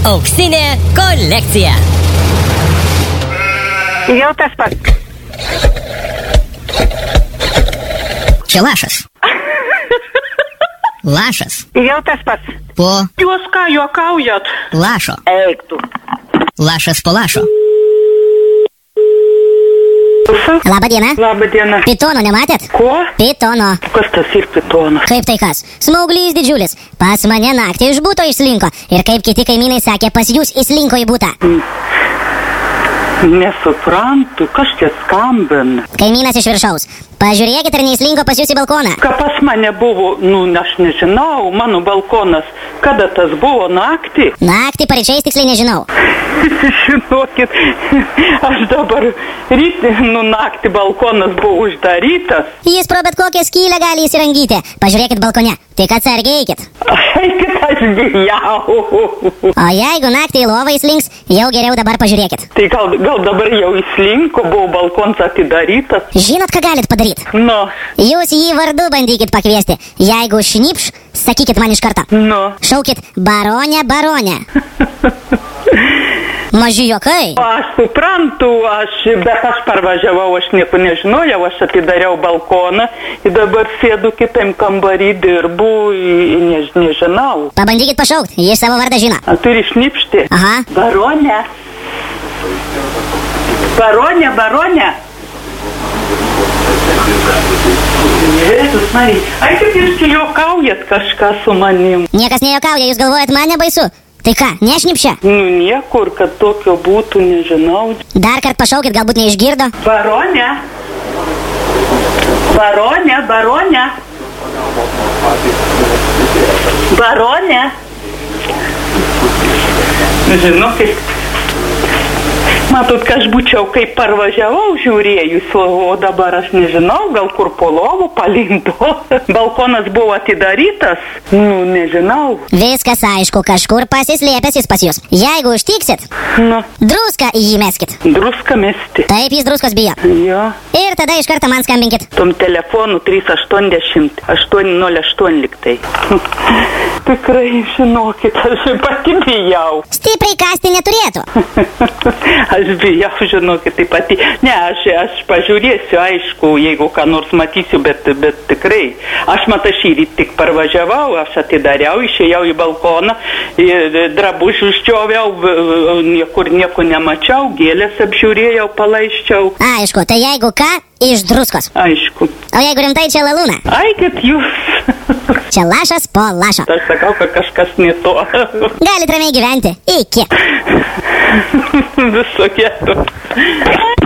Auksinė kolekcija. Jau tas pats. Čia lašas. Lašas. Jau tas pats. Po Jūs ką juokaujat? lašo. Eik tu. Lašas po lašo. Labą dieną. Labą dieną. Pitono nematėt? Ko? Pitono. Kas tas ir pitonas? Kaip tai kas? Smauglys didžiulis. Pas mane naktį iš būto išslinko. Ir kaip kiti kaimynai sakė, pas jūs išslinko į būtą. Nesuprantu, kas čia skambina. Kaimynas iš viršaus. Pažiūrėkit, ar neįslinko pas jūs į balkoną. Ką pas mane buvo, aš nežinau, mano balkonas. Kada tas buvo, naktį? Naktį paryčiais tiksliai nežinau. Žinokit, aš dabar naktį balkonas buvo uždarytas. Jis pro bet kokią skylę gali įsirangyti. Pažiūrėkit balkone. Tik atsargiai eikit. Eikit, aš bijau. O jeigu naktį į lovą įslinks, jau geriau dabar pažiūrėkit. Tai gal dabar jau įslinko, buvo balkonas atidarytas. Žinot, ką galit padaryti? Nu, Jūs jį vardu bandykit pakviesti. Jeigu šnipš, sakykit man iš karto. nu. Šaukit baronė, baronė. Maži juokai. Aš suprantu, bet aš parvažiavau, aš nieko nežinojau, aš atidariau balkoną ir dabar sėdu kitam kambarį, dirbu, nežinau. Pabandykit pašaukt, jis savo vardą žino. A turi šnipšti? Aha. Baronė. Baronė, baronė. Jėzus Marija, ai kaip jūs čia juokaujat kažką su manim? Niekas nejuokauja, jūs galvojat mane baisu. Tai ką, nešnipšia? Niekur, kad tokio būtų, nežinau. Dar kart pašaukit, galbūt neišgirdo. Baronė. Baronė, baronė. Baronė. Žinokit, matot, kad aš būčiau kaip parvažiavau žiūrėjus, o dabar aš nežinau, gal kur po lovų palindo. Balkonas buvo atidarytas, nežinau. Viskas aišku, kažkur pasislėpęs jis pas jūs. Jeigu užtiksit, druską į jį meskit. Druską mesti. Taip, jis druskos bijo. Jo. Ir tada iš karto man skambinkit. Tom telefonu 380 808 liktai. Tikrai, žinokit, aš pati bijau. Stipriai kasti neturėtų. Aš bijau, žinokit, tai pati. Ne, aš pažiūrėsiu, aišku, jeigu ką nors matysiu, bet tikrai. Aš šįryt tik parvažiavau, aš atidariau, išėjau į balkoną, drabužių ščioviau, niekur nieko nemačiau, gėlės apžiūrėjau, palaiščiau. Aišku, tai jeigu ką, iš druskos. Aišku. O jeigu rimtai, čia lalūna. Ai, kad jūs. Čia lašas po lašo. Aš sakau, kad kažkas ne to. Galit ramiai gyventi. Iki. Visokie.